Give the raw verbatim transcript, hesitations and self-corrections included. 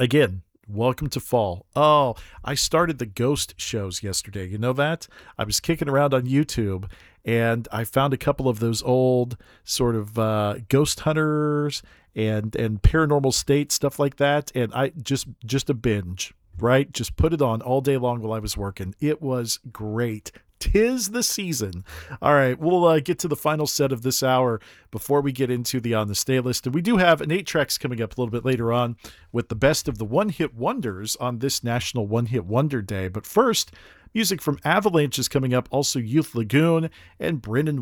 Again, welcome to fall. Oh, I started the ghost shows yesterday. You know that? I was kicking around on YouTube and I found a couple of those old sort of uh, ghost hunters and and paranormal state stuff like that, and I just just a binge, right? Just put it on all day long while I was working. It was great. Tis the season. All right, we'll uh, get to the final set of this hour before we get into the On the Stay list. And we do have an eight tracks coming up a little bit later on with the best of the one-hit wonders on this National One-Hit Wonder Day. But first, music from Avalanche is coming up, also Youth Lagoon and Brennan